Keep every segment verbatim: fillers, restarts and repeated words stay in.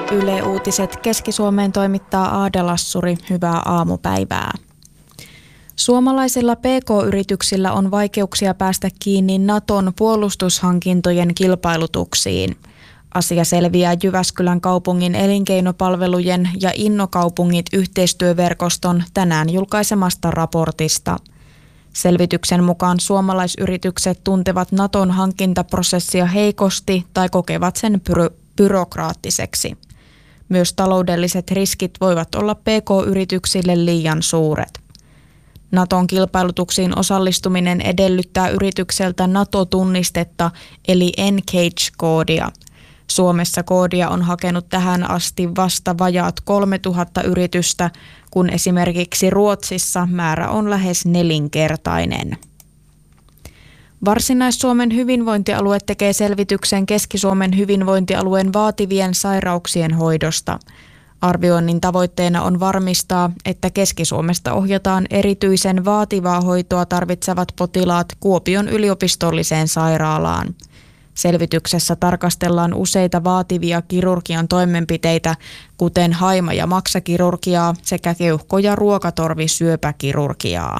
Yle Uutiset Keski-Suomeen toimittaa Aada Lassuri. Hyvää aamupäivää. Suomalaisilla P K-yrityksillä on vaikeuksia päästä kiinni Naton puolustushankintojen kilpailutuksiin. Asia selviää Jyväskylän kaupungin elinkeinopalvelujen ja Innokaupungit yhteistyöverkoston tänään julkaisemasta raportista. Selvityksen mukaan suomalaisyritykset tuntevat Naton hankintaprosessia heikosti tai kokevat sen byro- byrokraattiseksi. Myös taloudelliset riskit voivat olla P K-yrityksille liian suuret. Naton kilpailutuksiin osallistuminen edellyttää yritykseltä NATO-tunnistetta eli N-Cage-koodia. Suomessa koodia on hakenut tähän asti vasta vajaat kolmetuhatta yritystä, kun esimerkiksi Ruotsissa määrä on lähes nelinkertainen. Varsinais-Suomen hyvinvointialue tekee selvityksen Keski-Suomen hyvinvointialueen vaativien sairauksien hoidosta. Arvioinnin tavoitteena on varmistaa, että Keski-Suomesta ohjataan erityisen vaativaa hoitoa tarvitsevat potilaat Kuopion yliopistolliseen sairaalaan. Selvityksessä tarkastellaan useita vaativia kirurgian toimenpiteitä, kuten haima- ja maksakirurgiaa sekä keuhko- ja ruokatorvisyöpäkirurgiaa.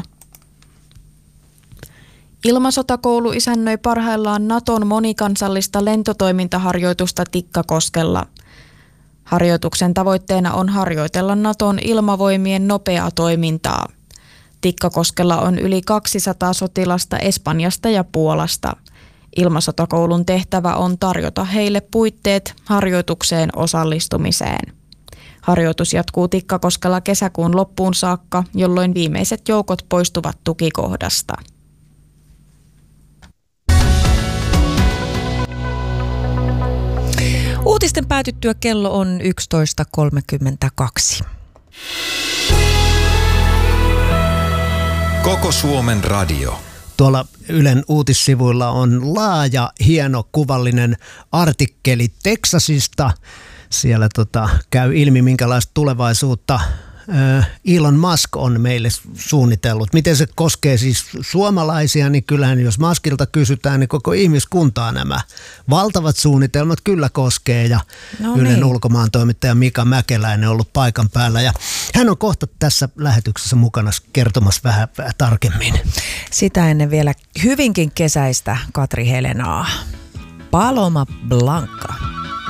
Ilmasotakoulu isännöi parhaillaan Naton monikansallista lentotoimintaharjoitusta Tikkakoskella. Harjoituksen tavoitteena on harjoitella Naton ilmavoimien nopeaa toimintaa. Tikkakoskella on yli kaksisataa sotilasta Espanjasta ja Puolasta. Ilmasotakoulun tehtävä on tarjota heille puitteet harjoitukseen osallistumiseen. Harjoitus jatkuu Tikkakoskella kesäkuun loppuun saakka, jolloin viimeiset joukot poistuvat tukikohdasta. Uutisten päätyttyä kello on yksitoista kolmekymmentäkaksi. Koko Suomen radio. Tuolla Ylen uutissivuilla on laaja, hieno, kuvallinen artikkeli Teksasista. Siellä tota, käy ilmi, minkälaista tulevaisuutta Elon Musk on meille suunnitellut. Miten se koskee siis suomalaisia, niin kyllähän jos Muskilta kysytään, niin koko ihmiskuntaa nämä valtavat suunnitelmat kyllä koskee. Ja no Ylen niin. ulkomaan toimittaja Mika Mäkeläinen on ollut paikan päällä. Ja hän on kohta tässä lähetyksessä mukana kertomassa vähän, vähän tarkemmin. Sitä ennen vielä hyvinkin kesäistä Katri Helenaa. Paloma Blanca.